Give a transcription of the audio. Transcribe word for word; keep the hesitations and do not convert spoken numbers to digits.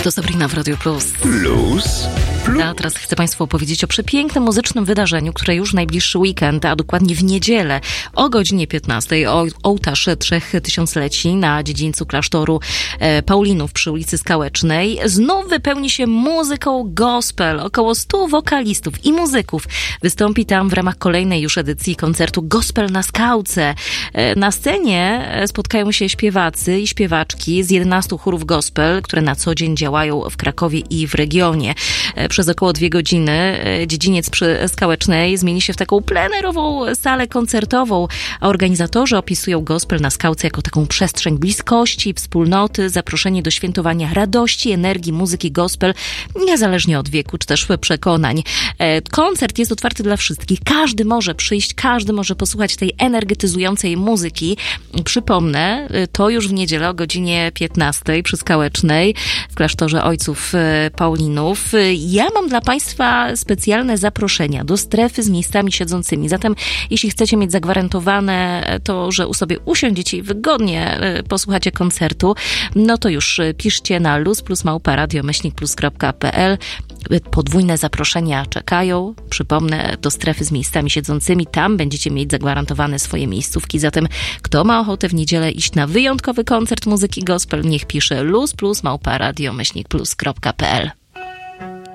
To Sabrina w Radio Plus. Plus, plus. A teraz chcę Państwu opowiedzieć o przepięknym muzycznym wydarzeniu, które już najbliższy weekend, a dokładnie w niedzielę o godzinie piętnastej, o ołtarz Trzech Tysiącleci na dziedzińcu klasztoru Paulinów przy ulicy Skałecznej znów wypełni się muzyką gospel. Około stu wokalistów i muzyków wystąpi tam w ramach kolejnej już edycji koncertu Gospel na Skałce. Na scenie spotkają się śpiewacy i śpiewaczki z jedenastu chórów gospel, które na co dzień działają w Krakowie i w regionie. Przez około dwie godziny dziedziniec przy Skałecznej zmieni się w taką plenerową salę koncertową, a organizatorzy opisują Gospel na Skałce jako taką przestrzeń bliskości, wspólnoty, zaproszenie do świętowania radości, energii, muzyki gospel, niezależnie od wieku czy też przekonań. Koncert jest otwarty dla wszystkich. Każdy może przyjść, każdy może posłuchać tej energetyzującej muzyki. Przypomnę, to już w niedzielę o godzinie piętnastej przy Skałecznej w klasztorze Ojców Paulinów. Ja mam dla Państwa specjalne zaproszenia do strefy z miejscami siedzącymi. Zatem jeśli chcecie mieć zagwarantowane to, że u sobie usiądziecie i wygodnie posłuchacie koncertu, no to już piszcie na luz małpa radio myślnik plus kropka p l. Podwójne zaproszenia czekają. Przypomnę, do strefy z miejscami siedzącymi. Tam będziecie mieć zagwarantowane swoje miejscówki. Zatem kto ma ochotę w niedzielę iść na wyjątkowy koncert muzyki gospel, niech pisze luz małpa radio myślnik plus kropka p l.